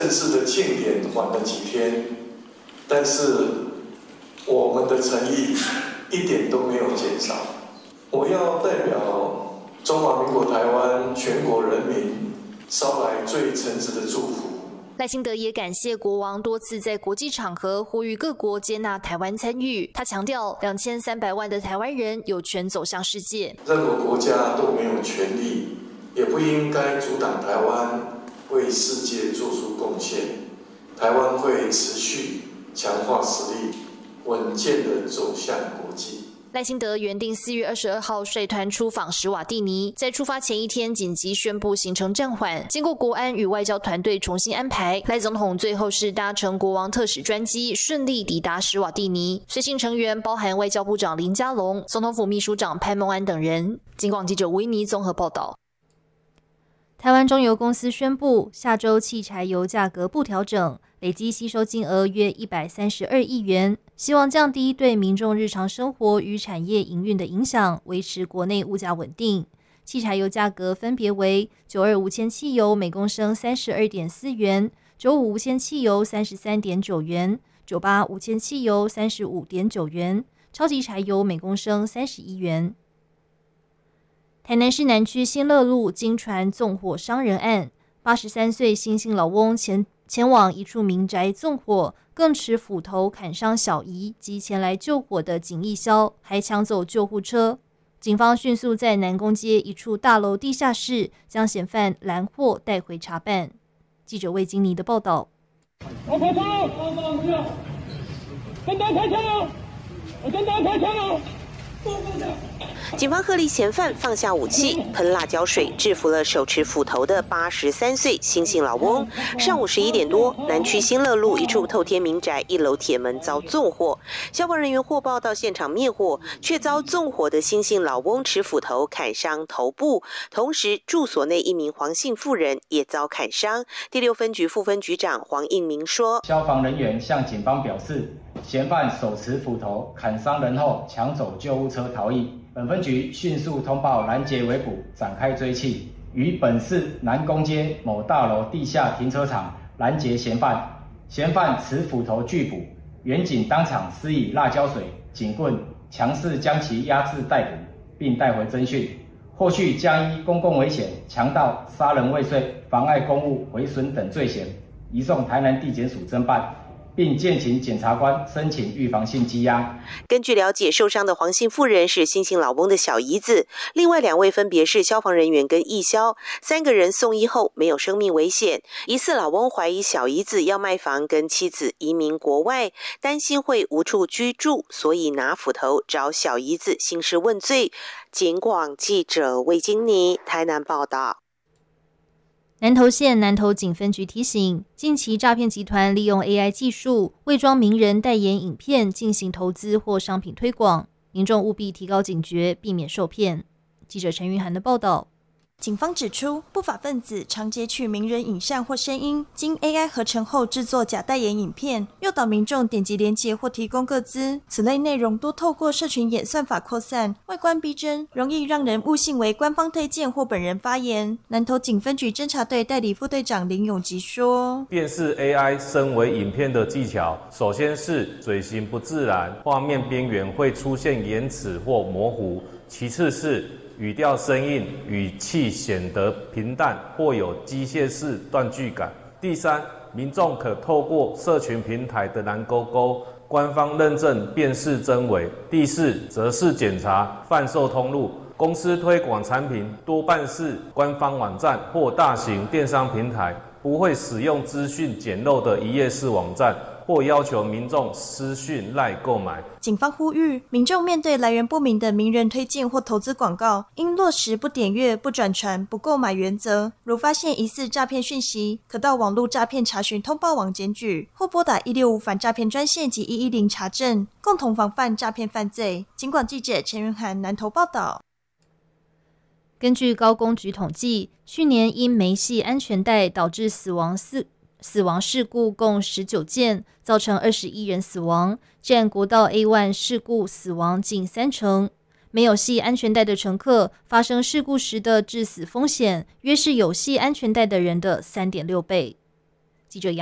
正式的庆典晚了几天，但是我们的诚意一点都没有减少。我要代表中华民国台湾全国人民捎来最诚挚的祝福。 赖清德也感谢国王多次在国际场合呼吁各国接纳台湾参与。他强调，2300万的台湾人有权走向世界。 任何国家都没有权利，也不应该阻挡台湾为世界做出贡献。台湾会持续强化实力，稳健地走向国际。 赖清德原定4月22号率团出访史瓦蒂尼，在出发前一天紧急宣布行程暂缓，经过国安与外交团队重新安排，赖总统最后是搭乘国王特使专机顺利抵达史瓦蒂尼，随行成员包含外交部长林佳龙、总统府秘书长潘孟安等人。警广记者吴依妮综合报道。台湾中油公司宣布，下周汽柴油价格不调整，累计吸收金额约132亿元，希望降低对民众日常生活与产业营运的影响，维持国内物价稳定。汽柴油价格分别为925无铅汽油每公升32.4元，95无铅汽油33.9元，98无铅汽油35.9元，超级柴油每公升31元。台南市南区新乐路经传纵火伤人案，83岁新姓老翁前往一处民宅纵火，更持斧头砍伤小姨及前来救火的警义消，还抢走救护车。警方迅速在南宫街一处大楼地下室将嫌犯拦获带回查办。记者魏金妮的报道。 我开枪了！跟他开枪了！我跟他开枪了！ 警方喝令嫌犯放下武器，喷辣椒水制服了手持斧头的83岁新姓老翁。上午11点多，南区新乐路一处透天民宅1楼铁门遭纵火，消防人员获报到现场灭火，却遭纵火的新姓老翁持斧头砍伤头部，同时住所内一名黄姓妇人也遭砍伤。第6分局副分局长黄应明说：“ 消防人员向警方表示，嫌犯手持斧头砍伤人后抢走救护车逃逸。本分局迅速通报拦截围捕，展开追缉，于本市南宫街某大楼地下停车场拦截嫌犯。嫌犯持斧头拒捕，员警当场施以辣椒水、警棍，强势将其压制逮捕，并带回侦讯。后续将依公共危险、强盗、杀人未遂、妨碍公务、毁损等罪嫌，移送台南地检署侦办，并建请检察官申请预防性羁押。 根据了解，受伤的黄姓妇人是新姓老翁的小姨子，另外2位分别是消防人员跟义消，3个人送医后没有生命危险。疑似老翁怀疑小姨子要卖房跟妻子移民国外，担心会无处居住，所以拿斧头找小姨子兴师问罪。警广记者魏金妮台南报道。 南投县南投警分局提醒，近期诈骗集团利用 AI 技术伪装名人代言影片进行投资或商品推广，民众务必提高警觉，避免受骗。记者陈云涵的报道。 警方指出，不法分子常截取名人影像或声音，经 AI 合成后制作假代言影片，诱导民众点击连结或提供个资。此类内容多透过社群演算法扩散，外观逼真，容易让人误信为官方推荐或本人发言。南投警分局侦查队代理副队长林永吉说：“ 辨识 AI 身为影片的技巧，首先是嘴型不自然，画面边缘会出现延迟或模糊；其次是语调生硬，语气显得平淡或有机械式断句感。第三，民众可透过社群平台的蓝勾勾、官方认证辨识真伪。第四，则是检查贩售通路。公司推广产品多半是官方网站或大型电商平台，不会使用资讯简陋的一页式网站，或要求民众私讯赖购买。” 警方呼吁民众面对来源不明的名人推荐或投资广告，应落实不点阅、不转传、不购买原则。如发现疑似诈骗讯息，可到网络诈骗查询通报网检举，或拨打165反诈骗专线及110查证，共同防范诈骗犯罪。警广记者陈云涵南投报道。 根据高工局统计，去年因煤系安全带导致死亡事故共19件，造成21人死亡，占国道 A1 事故死亡近30%。没有系安全带的乘客发生事故时的致死风险，约是有系安全带的人的3.6倍。 记者杨